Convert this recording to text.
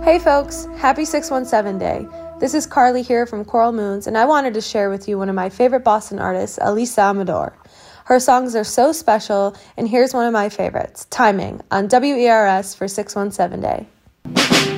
Hey folks, happy 617 Day. This is Carly here from Coral Moons, and I wanted to share with you one of my favorite Boston artists, Elisa Amador. Her songs are so special, and here's one of my favorites, Timing, on WERS for 617 Day.